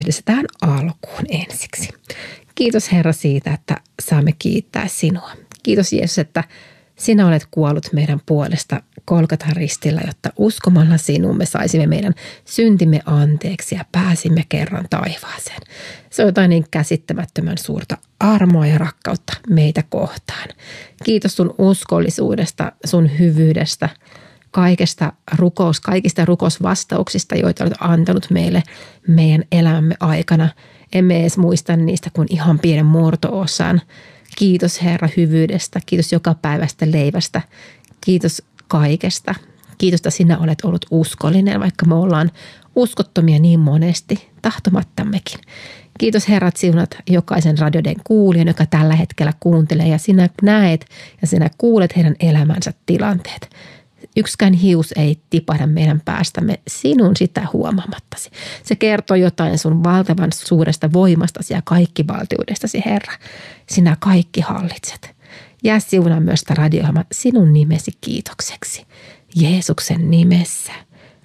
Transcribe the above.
Tähän alkuun ensiksi. Kiitos Herra siitä, että saamme kiittää sinua. Kiitos Jeesus, että sinä olet kuollut meidän puolesta Golgatan ristillä, jotta uskomalla sinuun me saisimme meidän syntimme anteeksi ja pääsimme kerran taivaaseen. Se on jotain niin käsittämättömän suurta armoa ja rakkautta meitä kohtaan. Kiitos sun uskollisuudesta, sun hyvyydestä, kaikista rukousvastauksista, joita olet antanut meille meidän elämämme aikana. Emme edes muista niistä kuin ihan pienen murto-osan. Kiitos Herra hyvyydestä, kiitos jokapäiväistä leivästä, kiitos kaikesta. Kiitos, että sinä olet ollut uskollinen, vaikka me ollaan uskottomia niin monesti, tahtomattammekin. Kiitos Herra, että siunat jokaisen radioiden kuulijan, joka tällä hetkellä kuuntelee ja sinä näet ja sinä kuulet heidän elämänsä tilanteet. Yksikään hius ei tipahda meidän päästämme sinun sitä huomaamattasi. Se kertoo jotain sun valtavan suuresta voimastasi ja kaikkivaltiudestasi, Herra. Sinä kaikki hallitset. Jää siunaa myös sitä radio-ohjelma sinun nimesi kiitokseksi. Jeesuksen nimessä.